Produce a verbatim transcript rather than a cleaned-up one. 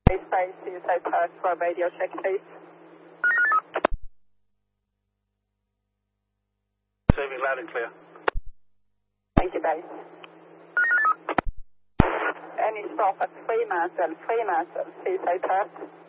Space, Seaside Perth for a radio check, please. Receiving loud and clear. Thank you, base. Any stop at Fremantle, Fremantle, Seaside Perth.